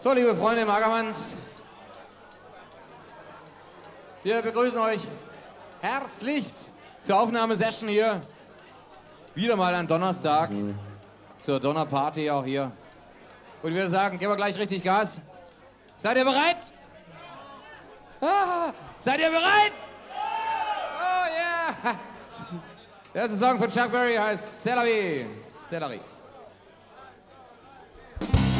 So, liebe Freunde im Ackermanns, wir begrüßen euch herzlichst zur Aufnahmesession hier. Wieder mal am Donnerstag, zur Donnerparty auch hier. Und ich würde sagen, geben wir gleich richtig Gas. Seid ihr bereit? Ah, seid ihr bereit? Oh yeah! Der erste Song von Chuck Berry heißt C'est la vie, c'est la vie.